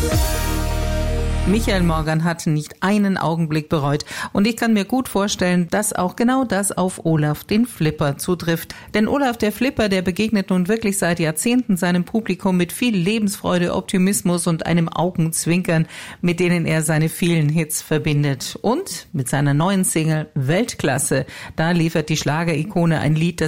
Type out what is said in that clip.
Michael Morgan hat nicht einen Augenblick bereut. Und ich kann mir gut vorstellen, dass auch genau das auf Olaf den Flipper zutrifft. Denn Olaf der Flipper, der begegnet nun wirklich seit Jahrzehnten seinem Publikum mit viel Lebensfreude, Optimismus und einem Augenzwinkern, mit denen er seine vielen Hits verbindet. Und mit seiner neuen Single Weltklasse, da liefert die Schlagerikone ein Lied, das